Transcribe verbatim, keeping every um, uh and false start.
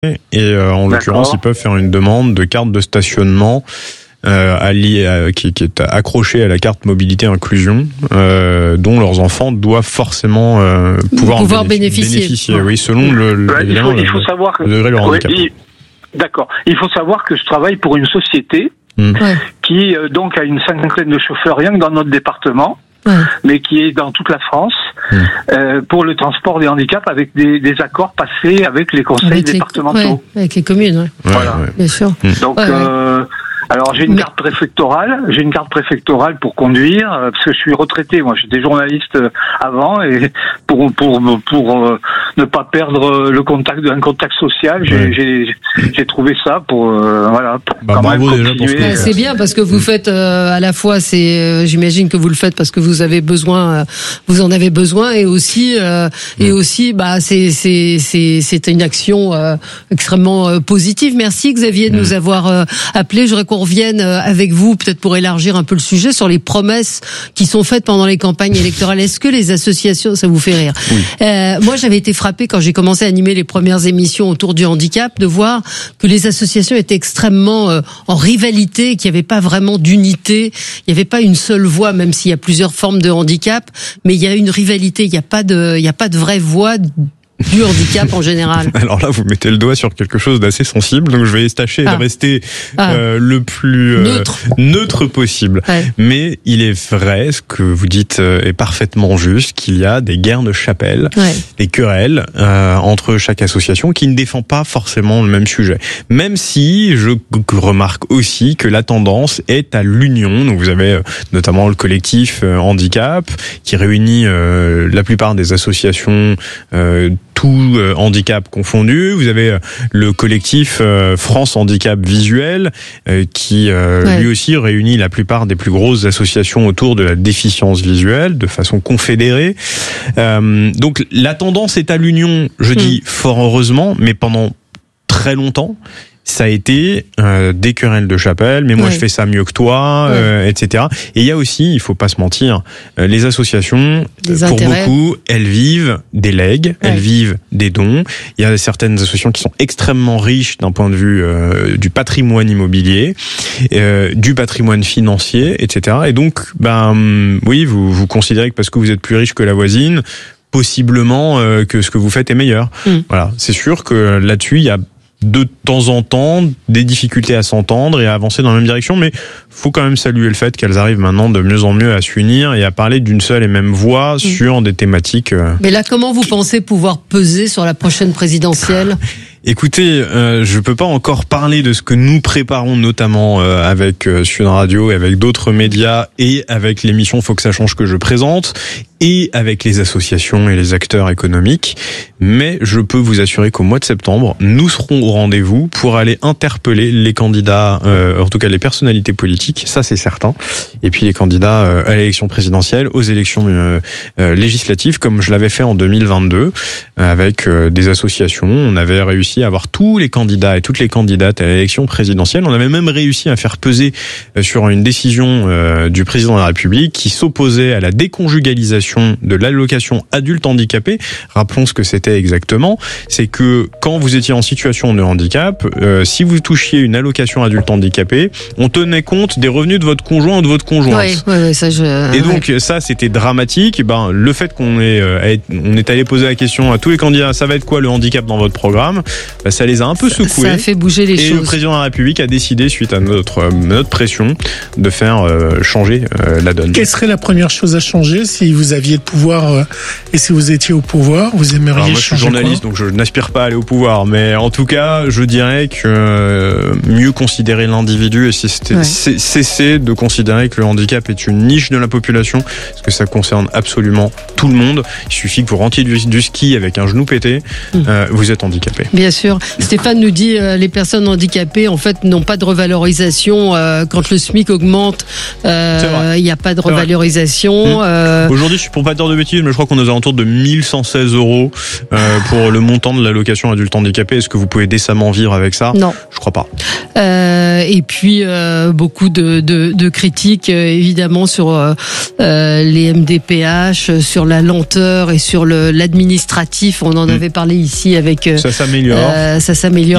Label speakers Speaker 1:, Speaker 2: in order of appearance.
Speaker 1: et euh, en l'occurrence, ils peuvent faire une demande de carte de stationnement euh, alliée à, qui, qui est accrochée à la carte mobilité inclusion, euh, dont leurs enfants doivent forcément euh, pouvoir,
Speaker 2: pouvoir
Speaker 1: bénéfic-
Speaker 2: bénéficier.
Speaker 1: bénéficier. Oui, selon le, le,
Speaker 3: ouais, il faut, il faut savoir que,
Speaker 1: le degré de leur
Speaker 3: ouais,
Speaker 1: handicap.
Speaker 3: il, d'accord. Il faut savoir que je travaille pour une société
Speaker 1: Mmh.
Speaker 2: Ouais.
Speaker 3: qui euh, donc a une cinquantaine de chauffeurs rien que dans notre département.
Speaker 2: Ouais.
Speaker 3: Mais qui est dans toute la France,
Speaker 1: mmh.
Speaker 3: euh, pour le transport des handicaps avec des, des accords passés avec les conseils
Speaker 2: Avec les,
Speaker 3: départementaux.
Speaker 2: ouais, avec les communes, ouais.
Speaker 1: Ouais,
Speaker 3: Voilà.
Speaker 1: ouais.
Speaker 2: Bien sûr.
Speaker 3: Donc,
Speaker 2: Ouais, ouais.
Speaker 3: euh, alors j'ai une
Speaker 2: Mais-
Speaker 3: carte préfectorale, j'ai une carte préfectorale pour conduire, euh, parce que je suis retraité, moi j'étais journaliste euh, avant, et pour pour pour euh, ne pas perdre le contact d'un contact social, j'ai
Speaker 1: Ouais.
Speaker 3: j'ai j'ai trouvé ça pour euh, voilà pour
Speaker 1: Bah,
Speaker 3: quand
Speaker 1: bravo
Speaker 3: même
Speaker 1: déjà pour ce
Speaker 3: continuer.
Speaker 1: que
Speaker 2: Bah, c'est bien parce que vous faites euh, à la fois, c'est, euh, j'imagine que vous le faites parce que vous avez besoin, euh, vous en avez besoin, et aussi, euh, et aussi, bah, c'est c'est c'est c'est une action euh, extrêmement euh, positive. Merci Xavier de nous avoir euh, appelé. Je voudrais qu'on revienne euh, avec vous, peut-être pour élargir un peu le sujet, sur les promesses qui sont faites pendant les campagnes électorales. Est-ce que les associations, ça vous fait rire?
Speaker 1: Oui.
Speaker 2: Euh, moi, j'avais été frappée quand j'ai commencé à animer les premières émissions autour du handicap, de voir que les associations étaient extrêmement euh, en rivalité, qu'il n'y avait pas vraiment d'unité, il n'y avait pas une seule voix, même s'il y a plusieurs formes de handicap, mais il y a une rivalité, il n'y a pas de, il n'y a pas de vraie voix du handicap en général.
Speaker 1: Alors là, vous mettez le doigt sur quelque chose d'assez sensible, donc je vais tâcher
Speaker 2: Ah.
Speaker 1: de rester
Speaker 2: Ah.
Speaker 1: euh, le plus euh,
Speaker 2: Neutre.
Speaker 1: neutre possible.
Speaker 2: Ouais.
Speaker 1: Mais il est vrai, ce que vous dites euh, est parfaitement juste, qu'il y a des guerres de chapelle,
Speaker 2: Ouais.
Speaker 1: des querelles euh, entre chaque association qui ne défend pas forcément le même sujet. Même si je g- remarque aussi que la tendance est à l'union. Donc vous avez euh, notamment le collectif euh, handicap qui réunit euh, la plupart des associations euh, tout euh, handicap confondu. Vous avez euh, le collectif euh, France Handicap Visuel euh, qui euh,
Speaker 2: Ouais.
Speaker 1: lui aussi réunit la plupart des plus grosses associations autour de la déficience visuelle de façon confédérée. Euh, donc la tendance est à l'union, je dis fort heureusement, mais pendant très longtemps ça a été euh, des querelles de chapelle, mais moi
Speaker 2: Ouais.
Speaker 1: je fais ça mieux que toi,
Speaker 2: Ouais.
Speaker 1: euh, et cetera. Et il y a aussi, il faut pas se mentir, euh, les associations,
Speaker 2: Des
Speaker 1: euh, pour
Speaker 2: intérêts.
Speaker 1: beaucoup, elles vivent des legs,
Speaker 2: Ouais.
Speaker 1: elles vivent des dons. Il y a certaines associations qui sont extrêmement riches d'un point de vue euh, du patrimoine immobilier, euh, du patrimoine financier, et cetera. Et donc, ben oui, vous vous considérez que parce que vous êtes plus riche que la voisine, possiblement euh, que ce que vous faites est meilleur.
Speaker 2: Mm.
Speaker 1: Voilà, c'est sûr que là-dessus, il y a de temps en temps des difficultés à s'entendre et à avancer dans la même direction, mais faut quand même saluer le fait qu'elles arrivent maintenant de mieux en mieux à s'unir et à parler d'une seule et même voix sur des thématiques. euh,
Speaker 2: Mais là, comment vous pensez pouvoir peser sur la prochaine présidentielle?
Speaker 1: Écoutez, euh, je peux pas encore parler de ce que nous préparons notamment euh, avec euh, Sud Radio et avec d'autres médias et avec l'émission Faut que ça change que je présente et avec les associations et les acteurs économiques. Mais je peux vous assurer qu'au mois de septembre, nous serons au rendez-vous pour aller interpeller les candidats, euh, en tout cas les personnalités politiques, ça c'est certain. Et puis les candidats euh, à l'élection présidentielle, aux élections euh, euh, législatives, comme je l'avais fait en deux mille vingt-deux, euh, avec euh, des associations. On avait réussi à avoir tous les candidats et toutes les candidates à l'élection présidentielle. On avait même réussi à faire peser euh, sur une décision euh, du président de la République qui s'opposait à la déconjugalisation de l'allocation adulte handicapé. Rappelons ce que c'était exactement. C'est que quand vous étiez en situation de handicap, euh, si vous touchiez une allocation adulte handicapé, on tenait compte des revenus de votre conjoint ou de votre conjointe.
Speaker 2: Ouais, ouais, ouais, ça je.
Speaker 1: Et donc ça c'était dramatique. Et ben le fait qu'on est euh, on est allé poser la question à tous les candidats, ça va être quoi le handicap dans votre programme, ben, ça les a un peu secoués.
Speaker 2: Ça a fait bouger les
Speaker 1: Et
Speaker 2: choses.
Speaker 1: le président de la République a décidé, suite à notre euh, notre pression, de faire euh, changer euh, la donne.
Speaker 4: Quelle serait la première chose à changer si vous aviez le pouvoir euh, et si vous étiez au pouvoir? Vous aimeriez
Speaker 1: Alors moi je suis
Speaker 4: changer
Speaker 1: journaliste,
Speaker 4: quoi?
Speaker 1: donc je n'aspire pas à aller au pouvoir, mais en tout cas je dirais que euh, mieux considérer l'individu et cesser,
Speaker 2: Ouais.
Speaker 1: cesser de considérer que le handicap est une niche de la population, parce que ça concerne absolument tout le monde. Il suffit que vous rentriez du, du ski avec un genou pété,
Speaker 2: Mmh.
Speaker 1: euh, vous êtes handicapé.
Speaker 2: Bien sûr. Stéphane nous dit euh, les personnes handicapées en fait n'ont pas de revalorisation euh, quand le SMIC augmente. Euh,
Speaker 1: C'est vrai.
Speaker 2: Il n'y a pas de
Speaker 1: C'est vrai.
Speaker 2: revalorisation.
Speaker 1: Mmh.
Speaker 2: Euh,
Speaker 1: Aujourd'hui, je suis pour pas dire de bêtises, mais je crois qu'on est aux alentours de mille cent seize euros euh, pour le montant de l'allocation adulte handicapé. Est-ce que vous pouvez décemment vivre avec ça?
Speaker 2: non.
Speaker 1: Je crois pas.
Speaker 2: Euh, et puis euh, beaucoup de, de, de critiques euh, évidemment sur euh, euh, les M D P H, sur la lenteur et sur le l'administratif. On en
Speaker 1: Mmh.
Speaker 2: avait parlé ici avec euh,
Speaker 1: Ça s'améliore.
Speaker 2: euh, ça s'améliore